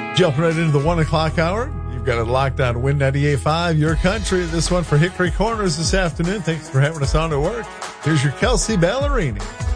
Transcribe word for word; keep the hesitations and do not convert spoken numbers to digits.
Jumping right into the one o'clock hour. You've got it locked on Win ninety-eight point five, your country. This one for Hickory Corners this afternoon. Thanks for having us on at work. Here's your Kelsey Ballerini.